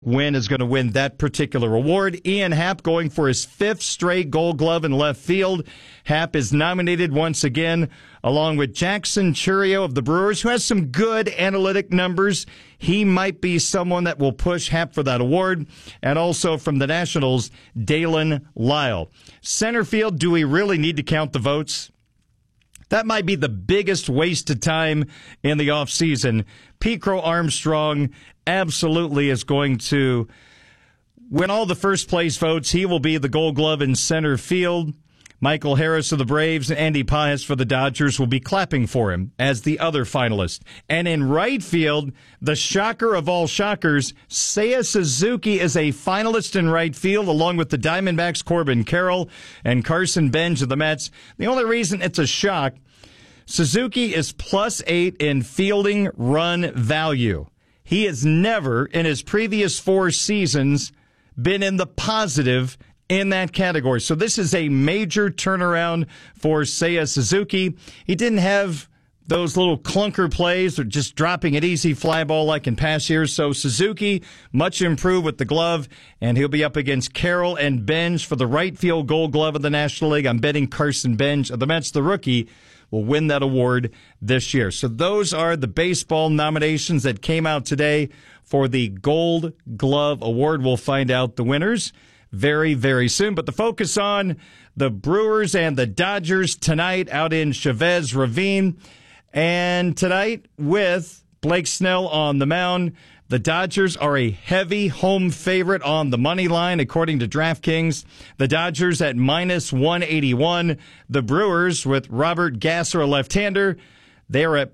Wynn is going to win that particular award. Ian Happ going for his 5th straight Gold Glove in left field. Happ is nominated once again, along with Jackson Chourio of the Brewers, who has some good analytic numbers. He might be someone that will push Happ for that award. And also from the Nationals, Dalen Lyle. Center field, do we really need to count the votes? That might be the biggest waste of time in the offseason. Pecro Armstrong absolutely is going to win all the first place votes. He will be the Gold Glove in center field. Michael Harris of the Braves and Andy Pius for the Dodgers will be clapping for him as the other finalist. And in right field, the shocker of all shockers, Seiya Suzuki is a finalist in right field, along with the Diamondbacks' Corbin Carroll and Carson Bench of the Mets. The only reason it's a shock, Suzuki is +8 in fielding run value. He has never, in his previous 4 seasons, been in the positive in that category. So this is a major turnaround for Seiya Suzuki. He didn't have those little clunker plays or just dropping an easy fly ball like in past years. So Suzuki, much improved with the glove, and he'll be up against Carroll and Bench for the right field Gold Glove of the National League. I'm betting Carson Bench of the Mets, the rookie, will win that award this year. So those are the baseball nominations that came out today for the Gold Glove Award. We'll find out the winners very, very soon. But the focus on the Brewers and the Dodgers tonight out in Chavez Ravine. And tonight with Blake Snell on the mound, the Dodgers are a heavy home favorite on the money line, according to DraftKings. The Dodgers at -181. The Brewers, with Robert Gasser, a left-hander, they're at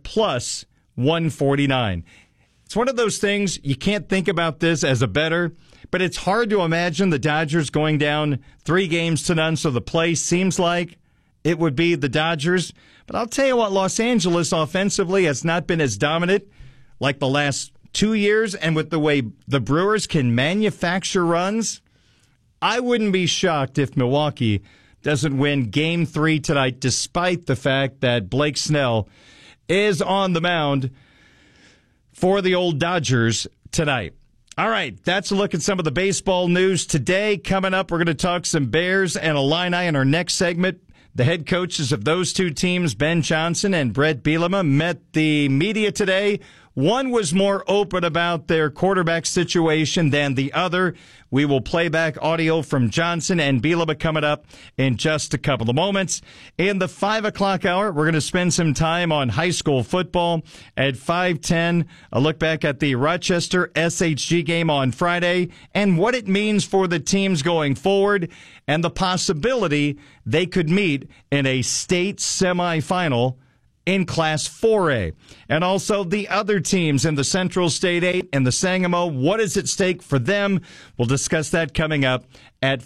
+149. It's one of those things, you can't think about this as a bettor, but it's hard to imagine the Dodgers going down 3-0, so the play seems like it would be the Dodgers. But I'll tell you what, Los Angeles offensively has not been as dominant like the last 2 years, and with the way the Brewers can manufacture runs, I wouldn't be shocked if Milwaukee doesn't win Game 3 tonight, despite the fact that Blake Snell is on the mound for the old Dodgers tonight. All right, that's a look at some of the baseball news today. Coming up, we're going to talk some Bears and Illini in our next segment. The head coaches of those two teams, Ben Johnson and Brett Bielema, met the media today. One was more open about their quarterback situation than the other. We will play back audio from Johnson and Bielema coming up in just a couple of moments. In the 5 o'clock hour, we're going to spend some time on high school football. At 5:10, a look back at the Rochester SHG game on Friday and what it means for the teams going forward and the possibility they could meet in a state semifinal in Class 4A. And also the other teams in the Central State 8 and the Sangamo. What is at stake for them? We'll discuss that coming up at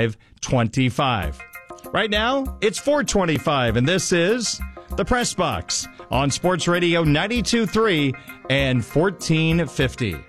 5:25. Right now, it's 4:25, and this is The Press Box on Sports Radio 92.3 and 1450.